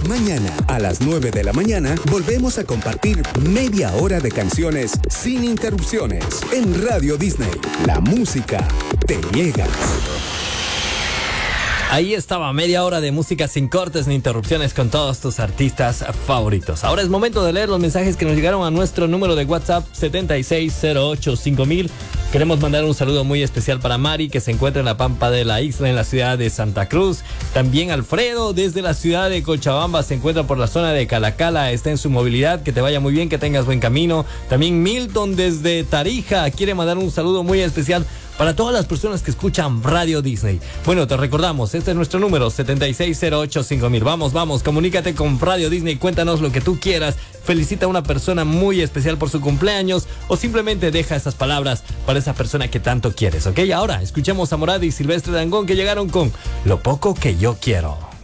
Mañana, a las 9 de la mañana, volvemos a compartir media hora de canciones sin interrupciones en Radio Disney. La música te llega. Ahí estaba media hora de música sin cortes ni interrupciones con todos tus artistas favoritos. Ahora es momento de leer los mensajes que nos llegaron a nuestro número de WhatsApp 76085000. Queremos mandar un saludo muy especial para Mari, que se encuentra en la Pampa de la Isla, en la ciudad de Santa Cruz. También Alfredo, desde la ciudad de Cochabamba, se encuentra por la zona de Calacala, está en su movilidad. Que te vaya muy bien, que tengas buen camino. También Milton, desde Tarija, quiere mandar un saludo muy especial para todas las personas que escuchan Radio Disney. Bueno, te recordamos, este es nuestro número 76085000. Vamos, comunícate con Radio Disney, cuéntanos lo que tú quieras, felicita a una persona muy especial por su cumpleaños o simplemente deja esas palabras para esa persona que tanto quieres, ¿ok? Ahora escuchemos a Morad y Silvestre Dangond, que llegaron con Lo Poco Que Yo Quiero.